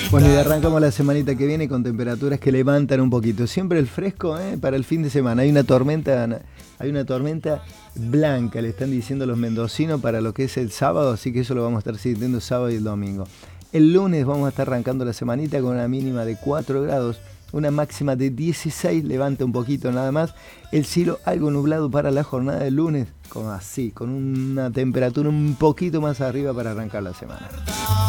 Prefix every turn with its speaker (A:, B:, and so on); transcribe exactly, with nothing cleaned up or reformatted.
A: Bueno, y arrancamos la semanita que viene con temperaturas que levantan un poquito. Siempre el fresco, ¿eh? Para el fin de semana. Hay una tormenta, hay una tormenta blanca, le están diciendo los mendocinos, para lo que es el sábado, así que eso lo vamos a estar sintiendo el sábado y el domingo. El lunes vamos a estar arrancando la semanita con una mínima de cuatro grados, una máxima de dieciséis, levanta un poquito nada más. El cielo algo nublado para la jornada del lunes, con así, con una temperatura un poquito más arriba para arrancar la semana.